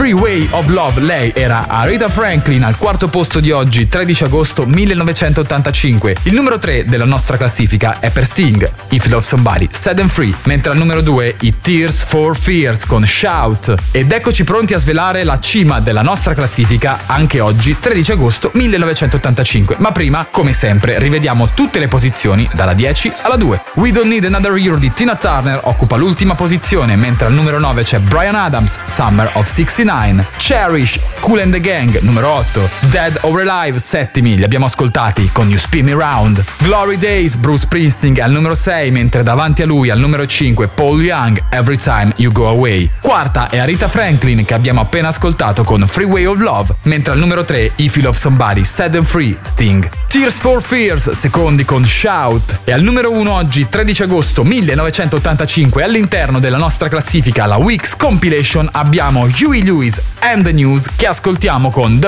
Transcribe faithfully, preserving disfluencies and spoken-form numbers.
Freeway of Love. Lei era Aretha Franklin al quarto posto di oggi, tredici agosto millenovecentottantacinque. Il numero tre della nostra classifica è per Sting, If You Love Somebody, Set Them Free, mentre al numero due i Tears for Fears con Shout. Ed eccoci pronti a svelare la cima della nostra classifica anche oggi, tredici agosto millenovecentottantacinque. Ma prima, come sempre, rivediamo tutte le posizioni dalla dieci alla due. We Don't Need Another Hero di Tina Turner occupa l'ultima posizione, mentre al numero nove c'è Bryan Adams, Summer of sessantanove. Cherish, Kool and the Gang, numero otto. Dead or Alive, settimi, li abbiamo ascoltati con You Spin Me Round. Glory Days, Bruce Springsteen al numero sei, mentre davanti a lui al numero cinque Paul Young, Every Time You Go Away. Quarta è Aretha Franklin, che abbiamo appena ascoltato con Freeway of Love, mentre al numero tre If You Love Somebody, Set Them Free, Sting. Tears for Fears, secondi con Shout. E al numero uno oggi, tredici agosto millenovecentottantacinque, all'interno della nostra classifica, la Weeks Compilation, abbiamo Huey Lewis and the News, che ascoltiamo con The